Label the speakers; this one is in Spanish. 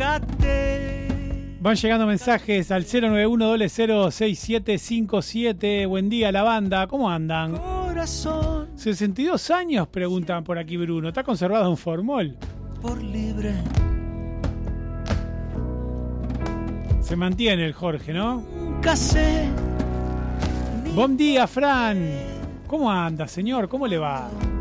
Speaker 1: rescate.
Speaker 2: Van llegando mensajes al 091-006757. Buen día, la banda. ¿Cómo andan?
Speaker 1: Corazón
Speaker 2: 62 años, preguntan por aquí Bruno. ¿Está conservado un formol?
Speaker 1: por libre.
Speaker 2: Se mantiene el Jorge, ¿no?
Speaker 1: Nunca sé.
Speaker 2: Buen día, Fran. ¿Cómo anda, señor? ¿Cómo le va?